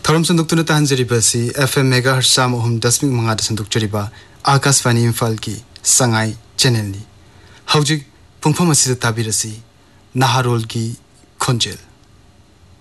थरम संदुक्तुन ताहंजरिबसी FM megahertz साम ohm 10.5 संदुक्चरिबा Akashvani Imphal की Sangai channel नि हौजिक पुंगफम असिदा ताबिरसी नाहारोल की खोंजेल।